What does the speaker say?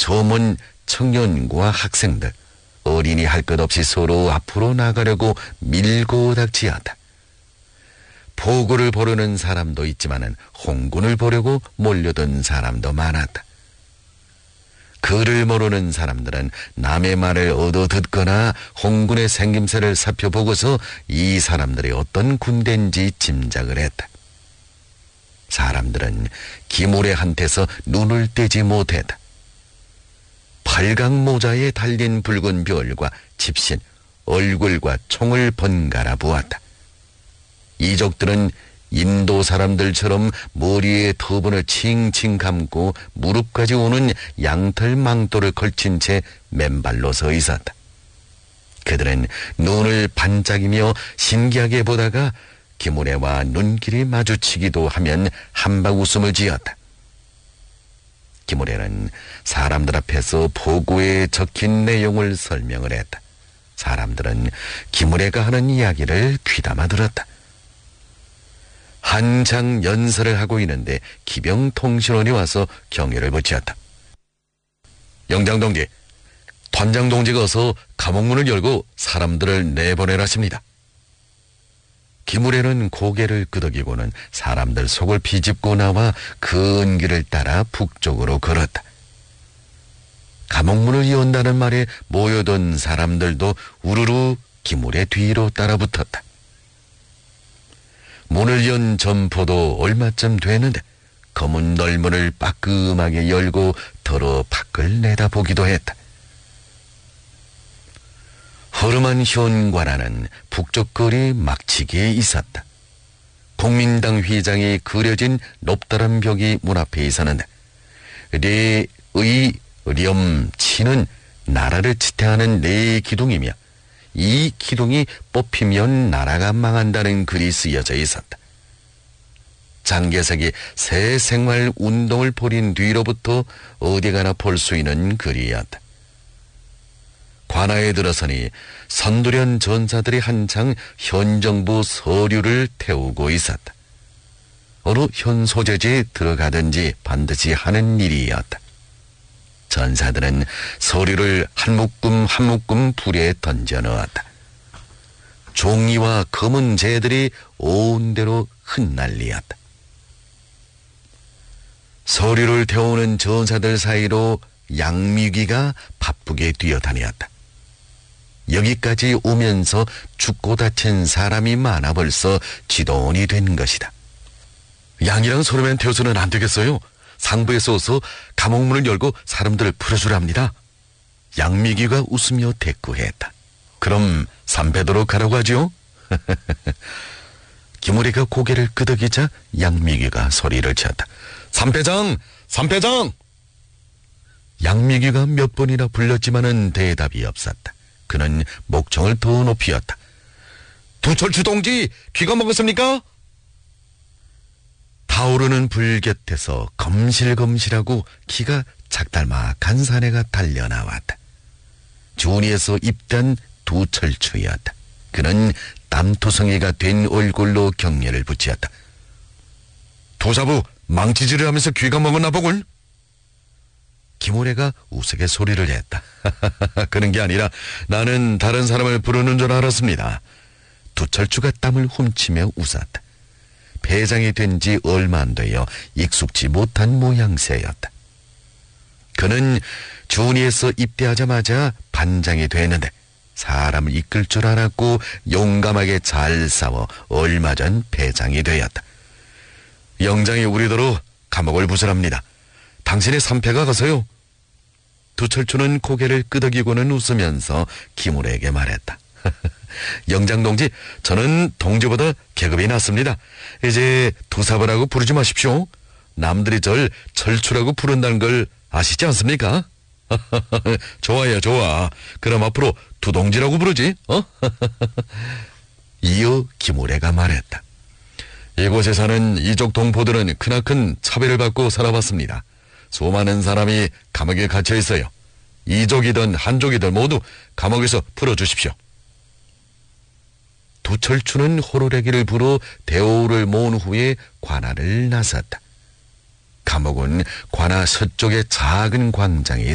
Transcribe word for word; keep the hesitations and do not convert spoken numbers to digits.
처음 온 청년과 학생들, 어린이 할 것 없이 서로 앞으로 나가려고 밀고 닥치었다. 포구를 보려는 사람도 있지만은 홍군을 보려고 몰려든 사람도 많았다. 글을 모르는 사람들은 남의 말을 얻어 듣거나 홍군의 생김새를 살펴보고서 이 사람들이 어떤 군대인지 짐작을 했다. 사람들은 기무래한테서 눈을 떼지 못했다. 팔각 모자에 달린 붉은 별과 집신, 얼굴과 총을 번갈아 보았다. 이족들은 인도 사람들처럼 머리에 터번을 칭칭 감고 무릎까지 오는 양털 망토를 걸친 채 맨발로 서 있었다. 그들은 눈을 반짝이며 신기하게 보다가 기무래와 눈길이 마주치기도 하면 한박 웃음을 지었다. 기무래는 사람들 앞에서 보고에 적힌 내용을 설명을 했다. 사람들은 기무래가 하는 이야기를 귀담아 들었다. 한창 연설을 하고 있는데 기병통신원이 와서 경의를 붙였다. 영장동지,团장동지가 어서 감옥문을 열고 사람들을 내보내라십니다. 기무래는 고개를 끄덕이고는 사람들 속을 비집고 나와 그 길을 따라 북쪽으로 걸었다. 감옥문을 연다는 말에 모여든 사람들도 우르르 기무래 뒤로 따라붙었다. 문을 연 점포도 얼마쯤 되는데 검은 널문을 빠끔하게 열고 더러 밖을 내다보기도 했다. 허름한 현관안은 북쪽 거리 막치기에 있었다. 국민당 휘장이 그려진 높다란 벽이 문 앞에 있었는데 레의 렴치는 나라를 지탱하는 네 기둥이며 이 기둥이 뽑히면 나라가 망한다는 글이 쓰여져 있었다. 장개석이 새 생활 운동을 벌인 뒤로부터 어디 가나 볼 수 있는 글이었다. 관아에 들어서니 선두련 전사들이 한창 현 정부 서류를 태우고 있었다. 어느 현 소재지에 들어가든지 반드시 하는 일이었다. 전사들은 서류를 한 묶음 한 묶음 불에 던져 넣었다. 종이와 검은 재들이 온 데로 흩날리었다. 서류를 태우는 전사들 사이로 양미귀가 바쁘게 뛰어다녔다. 여기까지 오면서 죽고 다친 사람이 많아 벌써 지돈이 된 것이다. 양이랑 서류만 태워서는 안 되겠어요. 상부에서 어서 감옥문을 열고 사람들을 풀어주랍니다. 양미귀가 웃으며 대꾸했다. 그럼 삼패도로 가라고 하죠? 기무래가 고개를 끄덕이자 양미귀가 소리를 쳤다. 삼패장! 삼패장! 양미귀가 몇 번이나 불렀지만은 대답이 없었다. 그는 목청을 더 높이었다. 두철추 동지, 귀가 먹었습니까? 타오르는 불 곁에서 검실검실하고 키가 작달막한 사내가 달려나왔다. 준이에서 입단 두철추였다. 그는 땀투성이가 된 얼굴로 경례를 붙였다. 도사부 망치질을 하면서 귀가 먹었나 보군. 기무래가 우스개 소리를 했다. 그런 게 아니라 나는 다른 사람을 부르는 줄 알았습니다. 두철추가 땀을 훔치며 웃었다. 배장이 된 지 얼마 안 되어 익숙지 못한 모양새였다. 그는 준이에서 입대하자마자 반장이 되는데 사람을 이끌 줄 알았고 용감하게 잘 싸워 얼마 전 배장이 되었다. 영장이 우리더러 감옥을 부설합니다. 당신의 삼패가 가서요. 두철추는 고개를 끄덕이고는 웃으면서 기무래에게 말했다. 영장동지, 저는 동지보다 계급이 낮습니다. 이제 두사부라고 부르지 마십시오. 남들이 절 철추라고 부른다는 걸 아시지 않습니까? 좋아요, 좋아. 그럼 앞으로 두동지라고 부르지, 어? 이어 기무래가 말했다. 이곳에 사는 이족 동포들은 크나큰 차별을 받고 살아왔습니다. 수많은 사람이 감옥에 갇혀 있어요. 이족이든 한족이든 모두 감옥에서 풀어주십시오. 두철추는 호루라기를 불어 대오를 모은 후에 관아를 나섰다. 감옥은 관아 서쪽의 작은 광장에